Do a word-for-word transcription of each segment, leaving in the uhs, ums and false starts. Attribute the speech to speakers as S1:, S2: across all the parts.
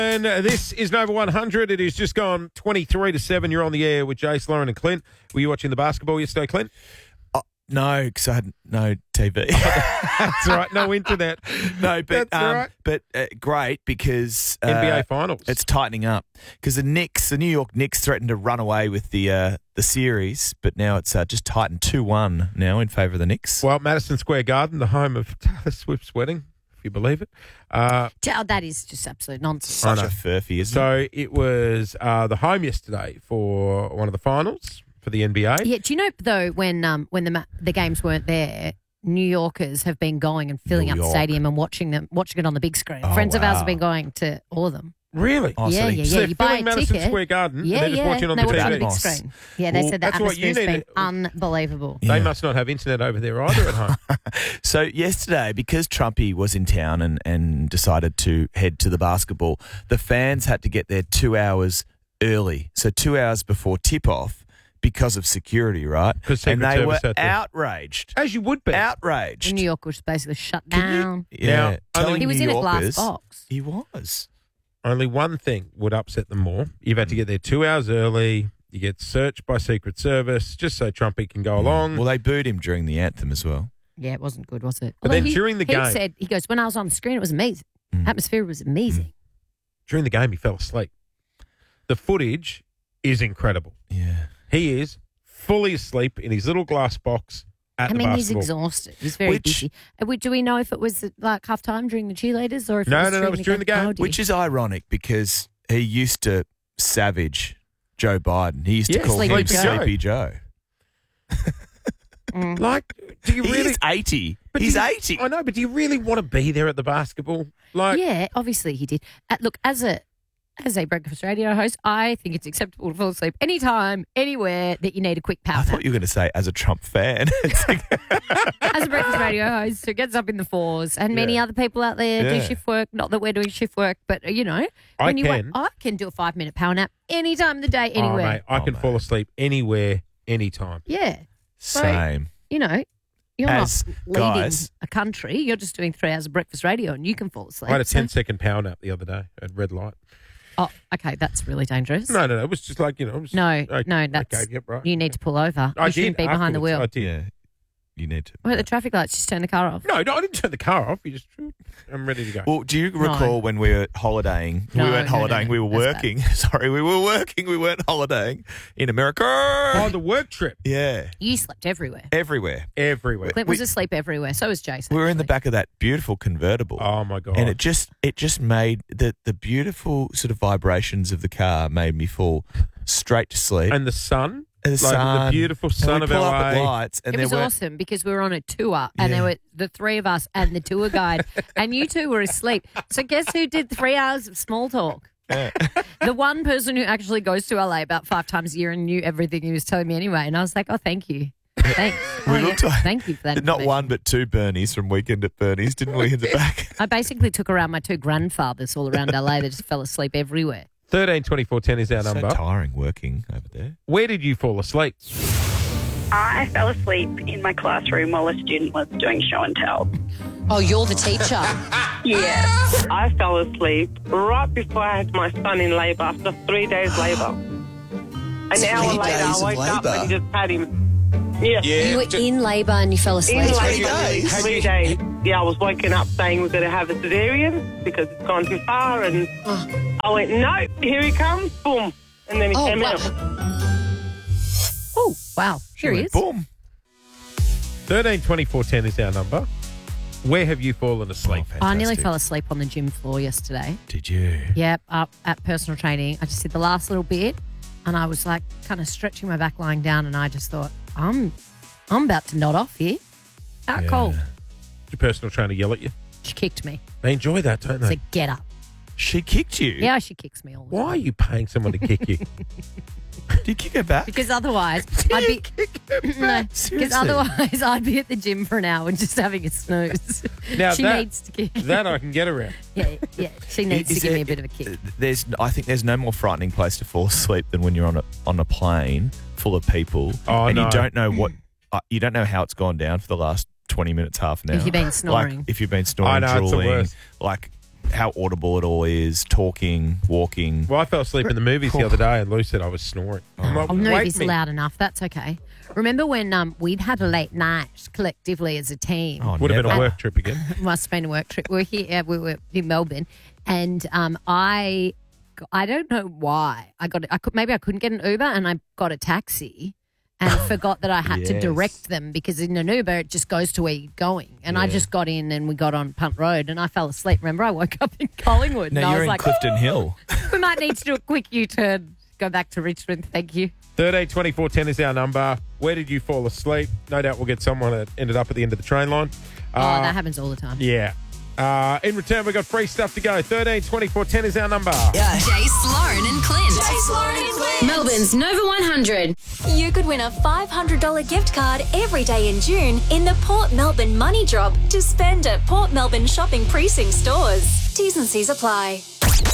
S1: And uh, this is Nova one hundred. It is just gone twenty-three to seven. You're on the air with Jace, Lauren and Clint. Were you watching the basketball yesterday, Clint?
S2: Oh, no, because I had no T V.
S1: That's right. No internet.
S2: No, but
S1: That's
S2: um,
S1: right.
S2: but uh, great because uh,
S1: N B A Finals.
S2: It's tightening up because the Knicks, the New York Knicks, threatened to run away with the uh, the series, but now it's uh, just tightened two one now in favour of the Knicks.
S1: Well, Madison Square Garden, the home of Taylor Swift's wedding, if you believe it. Uh,
S3: Oh, that is just absolute nonsense.
S2: Such
S1: I know.
S2: a furphy, isn't it?
S1: so it was uh, the home yesterday for one of the finals for the N B A.
S3: Yeah, do you know though when um when the ma- the games weren't there, New Yorkers have been going and filling
S2: New
S3: up the
S2: York.
S3: stadium and watching them watching it on the big screen.
S2: Oh,
S3: Friends of ours
S2: wow.
S3: have been going to all of them.
S1: Really?
S2: Oh, so
S3: yeah,
S2: they-
S3: yeah,
S1: So
S3: yeah.
S1: they're
S3: You buy
S1: filling
S3: a
S1: Madison
S3: ticket.
S1: Square Garden
S3: Yeah,
S1: and they're just
S3: yeah.
S1: watching on
S3: they
S1: the
S3: watch
S1: T
S3: it
S1: V.
S3: on the big
S2: Atmos.
S3: screen. Yeah, they
S1: Well,
S3: said the
S1: that's what you
S3: atmosphere's been
S1: need.
S3: unbelievable.
S1: They
S2: Yeah.
S1: must not have internet over there either at home.
S2: So yesterday, because Trumpy was in town and, and decided to head to the basketball, the fans had to get there two hours early. So two hours before tip-off because of security, right?
S1: 'Cause
S2: And
S1: Secret
S2: they were
S1: Service had to-
S2: outraged.
S1: As you would be.
S2: Outraged.
S3: New York was basically shut
S2: Can you-
S3: down.
S2: Yeah.
S1: Now,
S2: telling
S3: He was
S2: New
S3: in a glass
S2: Yorkers-
S3: box.
S2: He was.
S1: Only one thing would upset them more. You've had to get there two hours early. You get searched by Secret Service just so Trumpy can go along.
S2: Well, they booed him during the anthem as well.
S3: Yeah, it wasn't good, was it?
S1: But
S3: Although
S1: then
S3: he,
S1: during the
S3: he
S1: game-
S3: said he goes when I was on the screen, it was amazing.
S2: Mm.
S3: Atmosphere was amazing.
S1: During the game, he fell asleep. The footage is incredible.
S2: Yeah.
S1: He is fully asleep in his little glass box at
S3: I
S1: the
S3: mean, he's
S1: basketball.
S3: exhausted. He's very
S2: Which-
S3: busy. Uh, we- Do we know if it was like half time during the cheerleaders or if
S1: No,
S3: it was
S1: no, no,
S3: during
S1: it was during the game.
S3: Oh, dear.
S2: Which is ironic because he used to savage Joe Biden. He used to
S1: Yeah,
S2: call
S3: Sleepy
S2: him
S3: Joe.
S2: Sleepy Joe.
S3: Mm.
S1: Like, do you really?
S2: He's eighty.
S1: But
S2: He's
S1: do you-
S2: eighty.
S1: I know, but do you really want to be there at the basketball? Like,
S3: Yeah, obviously he did. Uh, look, as a as a breakfast radio host, I think it's acceptable to fall asleep anytime, anywhere that you need a quick
S2: I
S3: power
S2: thought
S3: nap.
S2: you were going to say as a Trump fan. It's like-
S3: As a breakfast radio host who gets up in the fours, and many
S1: Yeah.
S3: other people out there do
S2: Yeah.
S3: shift work. Not that we're doing shift work, but uh, you know,
S1: I
S3: when you wake-
S1: can.
S3: I can do a five minute power nap any time of the day,
S1: oh,
S3: anywhere.
S1: mate, I
S2: Oh,
S1: can
S2: mate.
S1: fall asleep anywhere, anytime.
S3: Yeah,
S2: Same.
S3: you know. You're
S2: As
S3: not leading
S2: guys-
S3: a country. You're just doing three hours of breakfast radio, and you can fall asleep.
S1: I had a
S3: So-
S1: ten second power nap the other day at red light.
S3: Oh, okay, that's really dangerous.
S1: No, no, no. It was just like, you know. It was,
S3: No,
S1: okay,
S3: no, that's
S1: okay, yep, right.
S3: you need to pull over.
S1: I
S3: you shouldn't
S1: did
S3: be behind the
S1: afterwards,
S3: wheel.
S1: I did.
S2: Yeah. You need to.
S3: Well, at the traffic lights, just turn the car off.
S1: No, no, I didn't turn the car off. You just, I'm ready to go.
S2: Well, do you recall when we were holidaying?
S3: No,
S2: we weren't
S3: no, no,
S2: holidaying.
S3: no.
S2: We were
S3: That's
S2: working. Sorry, we were working. We weren't holidaying in America.
S1: oh, the work trip
S2: Yeah.
S3: You slept everywhere.
S2: Everywhere.
S1: everywhere.
S3: Clint was asleep everywhere. So was Jason.
S2: We were in the
S3: actually.
S2: back of that beautiful convertible.
S1: Oh my god!
S2: And it just it just made the the beautiful sort of vibrations of the car made me fall straight to sleep.
S1: and the sun,
S2: And the
S1: like
S2: sun,
S1: the beautiful
S2: and
S1: sun
S2: we
S1: of
S2: pull
S1: L
S2: up at
S1: A.
S2: lights, and
S3: It
S2: there
S3: was
S2: were
S3: awesome because we were on a tour and there
S2: Yeah.
S3: were the three of us and the tour guide, and you two were asleep. So guess who did three hours of small talk? The one person who actually goes to L A about five times a year and knew everything he was telling me anyway. And I was like, oh, thank you. Thanks.
S2: We
S3: Oh, yeah.
S2: looked like-
S3: Thank you for that.
S2: not
S3: information.
S2: one but two Bernies from Weekend at Bernie's, didn't we? In the back.
S3: I basically took around my two grandfathers all around L A that just fell asleep everywhere.
S1: Thirteen twenty four ten is our
S2: So
S1: number.
S2: tiring working over there.
S1: Where did you fall asleep?
S4: I fell asleep in my classroom while a student was doing show and tell.
S3: Oh, you're the teacher.
S4: Yes.
S5: I fell asleep right before I had my son in labour after three days labour. An
S6: Three
S5: hour later,
S6: days
S5: I
S6: of
S5: woke up
S6: labour?
S5: and just had him. Yeah.
S3: You were in labour and you fell asleep.
S5: In
S6: Three
S5: labour.
S6: days?
S5: Three days. Yeah, I was woken up saying we're going to have a cesarean because it's gone too far. And
S3: Oh.
S5: I went, no, here he comes. Boom. And then he
S3: Oh,
S5: came
S3: wow.
S5: out.
S3: Oh, wow. Here he is.
S2: Boom.
S1: Thirteen twenty four ten is our number. Where have you fallen asleep?
S2: Oh,
S3: I nearly
S2: fantastic.
S3: fell asleep on the gym floor yesterday.
S2: Did you?
S3: Yep, up at personal training. I just did the last little bit and I was like kind of stretching my back lying down and I just thought, I'm I'm about to nod off here. Out
S2: Yeah.
S3: cold.
S1: Did your personal trainer yell at you?
S3: She kicked me.
S1: They enjoy that, don't they?
S3: Said, get up.
S2: She kicked you.
S3: Yeah, she kicks me all the
S1: Why are you paying someone to kick you?
S2: Did you kick her back?
S3: Because otherwise, I'd be no. Because
S2: Seriously?
S3: otherwise, I'd be at the gym for an hour and just having a snooze.
S1: Now
S3: she
S1: that-
S3: needs to kick.
S1: that I can get around.
S3: Yeah, yeah. She needs
S2: Is
S3: to give
S2: there-
S3: me a bit of a kick.
S2: There's, I think there's no more frightening place to fall asleep than when you're on a on a plane full of people
S1: Oh,
S2: and
S1: no.
S2: you don't know what uh, you don't know how it's gone down for the last twenty minutes, half an hour.
S3: If you've been snoring.
S2: like if you've been snoring,
S1: I know, it's the
S2: drooling,
S1: worst.
S2: like how audible it all is, talking, walking.
S1: Well, I fell asleep in the movies the other day and Lou said I was snoring. I'm like,
S3: Oh, no,
S1: wake
S3: it's
S1: me.
S3: loud enough. That's okay. Remember when um, we'd had a late night collectively as a team?
S2: Oh,
S1: Would have been a
S2: never.
S1: work trip again.
S3: Must have been a work trip. We were here. We were in Melbourne, and um, I, I don't know why I got. I could maybe I couldn't get an Uber, and I got a taxi, and forgot that I had to
S2: Yes.
S3: direct them because in an Uber it just goes to where you're going, and I
S2: Yeah.
S3: just got in and we got on Punt Road, and I fell asleep. Remember, I woke up in Collingwood,
S2: No,
S3: and I
S2: you're
S3: was
S2: in
S3: like,
S2: Clifton Hill.
S3: we might need to do a quick U-turn, go back to Richmond. Thank you.
S1: thirteen twenty-four ten is our number. Where did you fall asleep? No doubt we'll get someone that ended up at the end of the train line.
S3: Oh,
S1: Uh,
S3: that happens all the time.
S1: Yeah. Uh, in return, we've got free stuff to go. thirteen twenty-four ten is our number.
S6: Jace, Lauren and Clint. Jace, Lauren and Clint.
S7: Melbourne's Nova one hundred.
S8: You could win a five hundred dollars gift card every day in June in the Port Melbourne Money Drop to spend at Port Melbourne Shopping Precinct stores. T's and C's apply.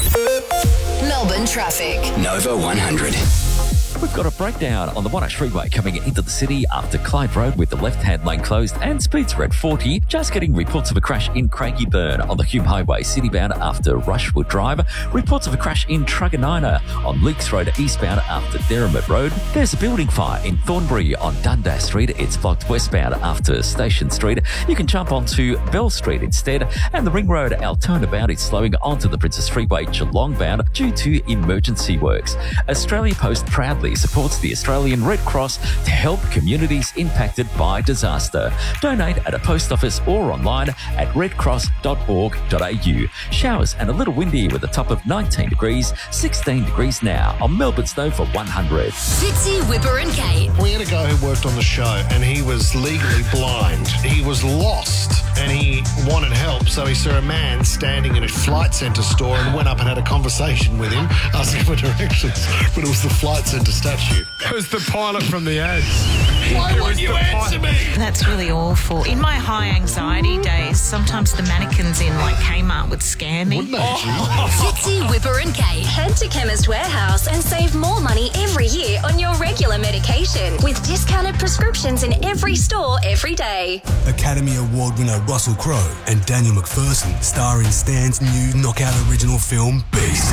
S6: Melbourne traffic.
S9: Nova one hundred.
S10: We've got a breakdown on the Monash Freeway coming into the city after Clyde Road with the left-hand lane closed and speeds are at forty. Just getting reports of a crash in Craigieburn on the Hume Highway citybound after Rushwood Drive. Reports of a crash in Truganina on Leaks Road eastbound after Derrimut Road. There's a building fire in Thornbury on Dundas Street. It's blocked westbound after Station Street. You can jump onto Bell Street instead. And the Ring Road Altona bound is slowing onto the Princess Freeway Geelong bound due to emergency works. Australia Post proudly supports the Australian Red Cross to help communities impacted by disaster. Donate at a post office or online at red cross dot org dot a u. Showers and a little windy with a top of nineteen degrees, sixteen degrees now on Melbourne's Nova one hundred.
S6: Fitzy, Whipper and Kate.
S11: We had a guy who worked on the show and he was legally blind. He was lost and he wanted help, so he saw a man standing in a flight centre store and went up and had a conversation with him, asking for directions. But it was the flight centre statue.
S12: It was the pilot from the ads.
S11: Why won't you answer me?
S13: That's really awful. In my high anxiety days, sometimes the mannequins in like Kmart would scare me.
S11: Wouldn't they, Julie?
S6: Fitzy, Whipper and Kate.
S8: Head to Chemist Warehouse and save more money every year on your regular medication with discounted prescriptions in every store every day.
S14: Academy Award winner Russell Crowe and Daniel McPherson star in Stan's new knockout original film Beast.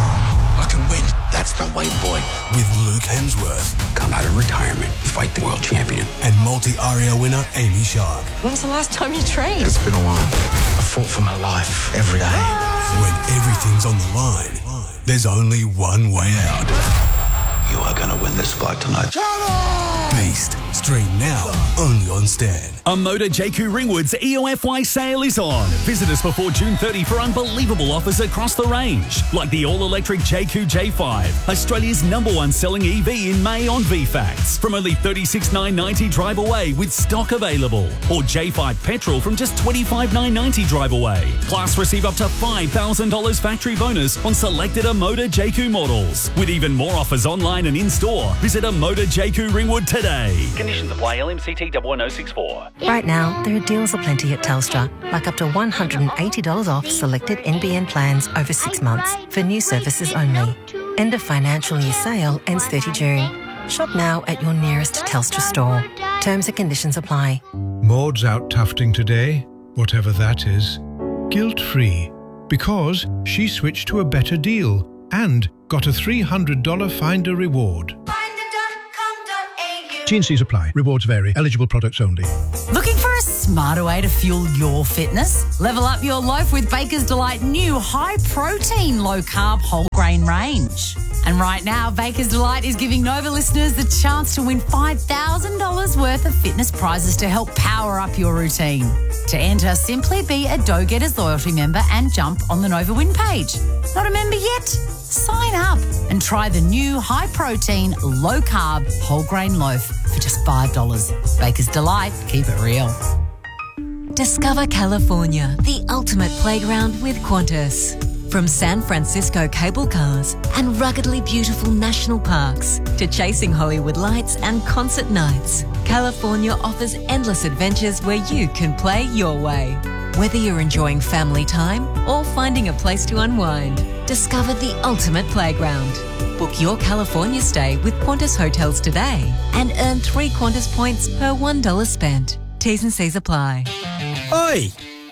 S9: I can win. That's the way, boy.
S14: With Luke Hemsworth.
S9: Come out of retirement, fight the world champion.
S14: And multi-Aria winner Amy Shark.
S13: When was the last time you trained?
S9: It's been a while. I fought for my life every day.
S14: When everything's on the line, there's only one way out.
S9: You are going to win this fight tonight.
S14: Beast. Stream now, only on Stan.
S15: A Motor J Q Ringwood's E O F Y sale is on. Visit us before June thirtieth for unbelievable offers across the range. Like the all-electric J Q J five, Australia's number one selling E V in May on V FAX. From only thirty-six thousand nine hundred ninety drive away with stock available. Or J five petrol from just twenty-five thousand nine hundred ninety drive away. Plus receive up to five thousand dollars factory bonus on selected A Motor J Q models. With even more offers online and in-store, visit A Motor J Q Ringwood today. Conditions apply. L M C T one oh six four.
S13: Right now, there are deals aplenty at Telstra, like up to one hundred eighty dollars off selected N B N plans over six months for new services only. End of financial year sale ends thirtieth of June. Shop now at your nearest Telstra store. Terms and conditions apply.
S12: Maud's out tufting today, whatever that is, guilt-free, because she switched to a better deal and got a three hundred dollars Finder reward. T and C's apply. Rewards vary. Eligible products only.
S7: Looking for a smarter way to fuel your fitness? Level up your life with Baker's Delight new high-protein, low-carb, whole-grain range. And right now, Baker's Delight is giving Nova listeners the chance to win five thousand dollars worth of fitness prizes to help power up your routine. To enter, simply be a Dough Getters loyalty member and jump on the Nova Win page. Not a member yet? Sign up and try the new high-protein, low-carb, whole-grain loaf for just five dollars. Baker's Delight. Keep it real.
S8: Discover California, the ultimate playground with Qantas. From San Francisco cable cars and ruggedly beautiful national parks to chasing Hollywood lights and concert nights, California offers endless adventures where you can play your way. Whether you're enjoying family time or finding a place to unwind, discover the ultimate playground. Book your California stay with Qantas Hotels today and earn three Qantas points per one dollar spent. T's and C's apply.
S16: Oi!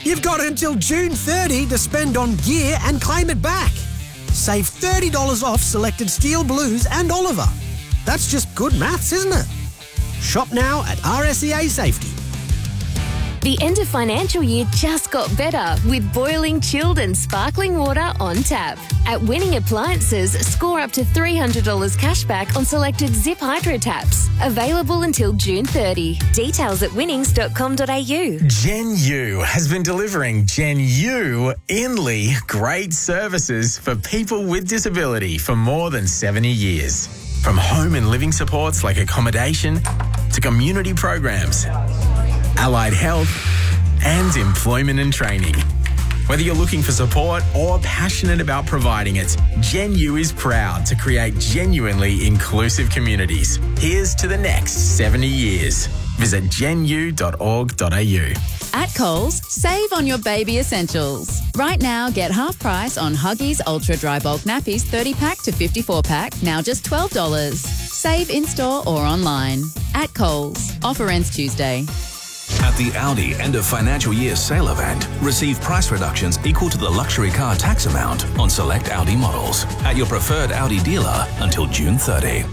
S16: You've got until June thirtieth to spend on gear and claim it back. Save thirty dollars off selected Steel Blues and Oliver. That's just good maths, isn't it? Shop now at R S E A Safety.
S17: The end of financial year just got better with boiling, chilled and sparkling water on tap. At Winning Appliances, score up to three hundred dollars cash back on selected Zip Hydro taps. Available until June thirtieth. Details at winnings dot com dot a u.
S18: Gen U has been delivering Gen U Inly great services for people with disability for more than seventy years. From home and living supports like accommodation to community programs, allied health, and employment and training. Whether you're looking for support or passionate about providing it, Gen U is proud to create genuinely inclusive communities. Here's to the next seventy years. Visit gen u dot org dot a u.
S19: At Coles, save on your baby essentials. Right now, get half price on Huggies Ultra Dry Bulk Nappies thirty pack to fifty-four pack, now just twelve dollars. Save in-store or online. At Coles. Offer ends Tuesday.
S20: At the Audi end of financial year sale event, receive price reductions equal to the luxury car tax amount on select Audi models at your preferred Audi dealer until June thirtieth.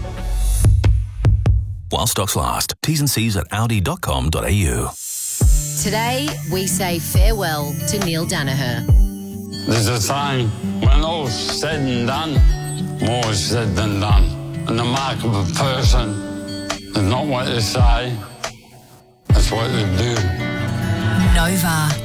S20: While stocks last. T's and C's at audi dot com dot a u.
S3: Today, we say farewell to Neil Danaher.
S21: There's a saying, when all's said and done, more is said than done. And the mark of a person is not what they say, it's what they do.
S7: Nova.